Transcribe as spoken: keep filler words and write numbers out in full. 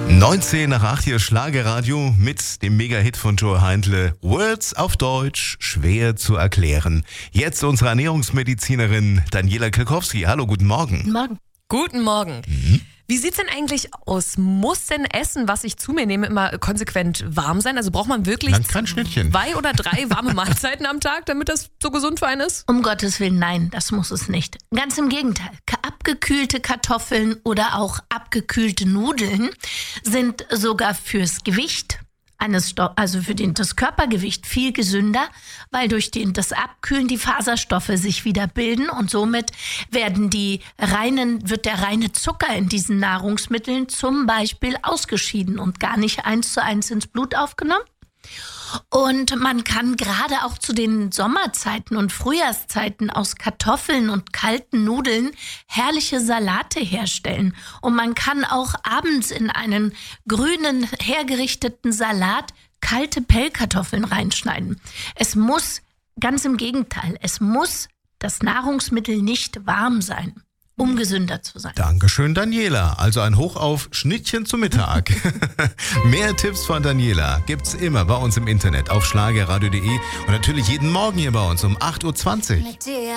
neunzehn nach acht hier Schlagerradio mit dem Mega-Hit von Joe Heindle. Words auf Deutsch, schwer zu erklären. Jetzt unsere Ernährungsmedizinerin Daniela Kilkowski. Hallo, guten Morgen. Guten Morgen. Guten Morgen. Mhm. Wie sieht's denn eigentlich aus? Muss denn Essen, was ich zu mir nehme, immer konsequent warm sein? Also braucht man wirklich Dann kein Schnittchen. zwei oder drei warme Mahlzeiten am Tag, damit das so gesund für einen ist? Um Gottes Willen, nein, das muss es nicht. Ganz im Gegenteil. Ka- Abgekühlte Kartoffeln oder auch abgekühlte Nudeln sind sogar fürs Gewicht eines Sto- also für den, das Körpergewicht viel gesünder, weil durch den, das Abkühlen die Faserstoffe sich wieder bilden und somit werden die reinen, wird der reine Zucker in diesen Nahrungsmitteln zum Beispiel ausgeschieden und gar nicht eins zu eins ins Blut aufgenommen. Und man kann gerade auch zu den Sommerzeiten und Frühjahrszeiten aus Kartoffeln und kalten Nudeln herrliche Salate herstellen. Und man kann auch abends in einen grünen, hergerichteten Salat kalte Pellkartoffeln reinschneiden. Es muss, ganz im Gegenteil, es muss das Nahrungsmittel nicht warm sein, um gesünder zu sein. Dankeschön, Daniela. Also ein Hoch auf Schnittchen zum Mittag. Mehr Tipps von Daniela gibt's immer bei uns im Internet auf schlagerradio punkt de und natürlich jeden Morgen hier bei uns um acht Uhr zwanzig. Mit dir